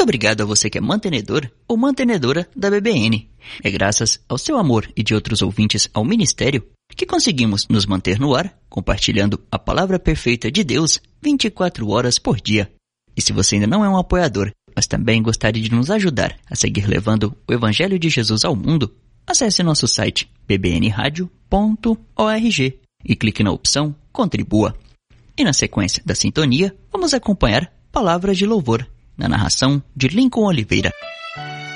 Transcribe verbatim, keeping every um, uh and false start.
Muito obrigado a você que é mantenedor ou mantenedora da B B N. É graças ao seu amor e de outros ouvintes ao Ministério que conseguimos nos manter no ar, compartilhando a palavra perfeita de Deus vinte e quatro horas por dia. E se você ainda não é um apoiador, mas também gostaria de nos ajudar a seguir levando o Evangelho de Jesus ao mundo, acesse nosso site b b n radio ponto org e clique na opção Contribua. E na sequência da sintonia, vamos acompanhar palavras de louvor, na narração de Lincoln Oliveira.